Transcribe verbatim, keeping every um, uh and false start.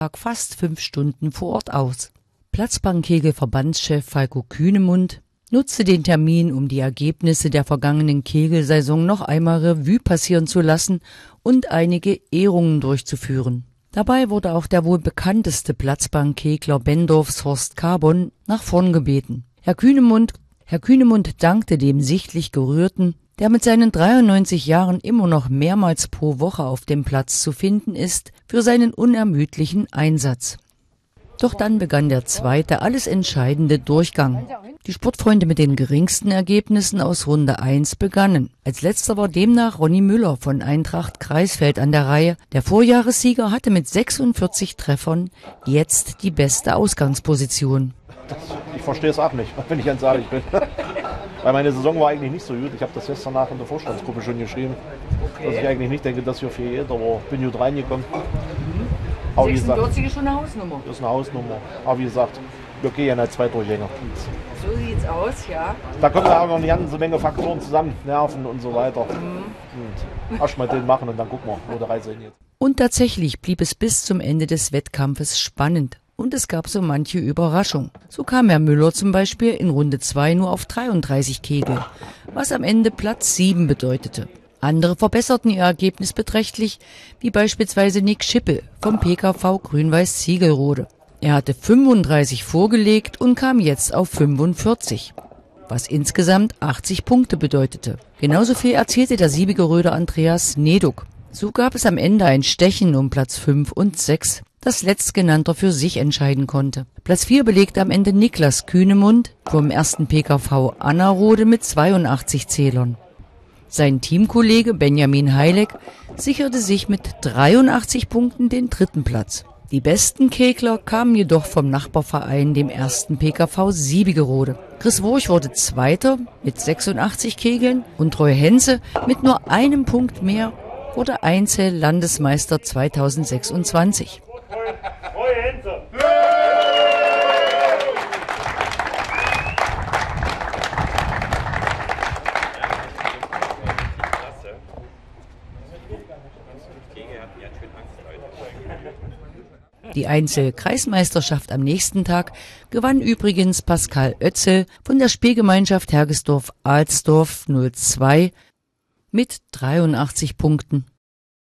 fast fünf Stunden vor Ort aus. Platzbank-Kegel-Verbandschef Falko Kühnemund nutzte den Termin, um die Ergebnisse der vergangenen Kegelsaison noch einmal Revue passieren zu lassen und einige Ehrungen durchzuführen. Dabei wurde auch der wohl bekannteste Platzbank-Kegler Bendorfs Horst Carbon nach vorn gebeten. Herr Kühnemund, Herr Kühnemund dankte dem sichtlich Gerührten, der mit seinen dreiundneunzig Jahren immer noch mehrmals pro Woche auf dem Platz zu finden ist, für seinen unermüdlichen Einsatz. Doch dann begann der zweite, alles entscheidende Durchgang. Die Sportfreunde mit den geringsten Ergebnissen aus Runde eins begannen. Als letzter war demnach Ronny Müller von Eintracht Kreisfeld an der Reihe. Der Vorjahressieger hatte mit sechsundvierzig Treffern jetzt die beste Ausgangsposition. Das, ich verstehe es auch nicht, wenn ich ganz ehrlich bin. Weil meine Saison war eigentlich nicht so gut. Ich habe das gestern nach in der Vorstandsgruppe schon geschrieben, okay, dass ich eigentlich nicht denke, dass wir viel geht, aber bin gut reingekommen. Aber sechsundvierzig ist schon eine Hausnummer. Das ist eine Hausnummer. Aber wie gesagt, wir gehen ja nicht zwei Durchgänger. So sieht's aus, ja. Da kommen ja auch noch eine ganze Menge Faktoren zusammen, Nerven und so weiter. Mhm. Und erst mal den machen und dann gucken wir, wo der Reise hingeht. Und tatsächlich blieb es bis zum Ende des Wettkampfes spannend. Und es gab so manche Überraschung. So kam Herr Müller zum Beispiel in Runde zwei nur auf dreiunddreißig Kegel, was am Ende Platz sieben bedeutete. Andere verbesserten ihr Ergebnis beträchtlich, wie beispielsweise Nick Schippel vom P K V Grün-Weiß Ziegelrode. Er hatte fünfunddreißig vorgelegt und kam jetzt auf fünfundvierzig, was insgesamt achtzig Punkte bedeutete. Genauso viel erzielte der Siebigeröder Andreas Neduk. So gab es am Ende ein Stechen um Platz fünf und sechs, das Letztgenannter für sich entscheiden konnte. Platz vier belegte am Ende Niklas Kühnemund vom ersten P K V Annerode mit zweiundachtzig Zählern. Sein Teamkollege Benjamin Heileck sicherte sich mit dreiundachtzig Punkten den dritten Platz. Die besten Kegler kamen jedoch vom Nachbarverein, dem ersten P K V Siebigerode. Chris Wurch wurde Zweiter mit sechsundachtzig Kegeln und Troy Henze mit nur einem Punkt mehr wurde Einzel-Landesmeister zweitausendsechsundzwanzig. Die Einzel-Kreismeisterschaft am nächsten Tag gewann übrigens Pascal Oetzel von der Spielgemeinschaft Hergesdorf-Alsdorf null zwei mit dreiundachtzig Punkten.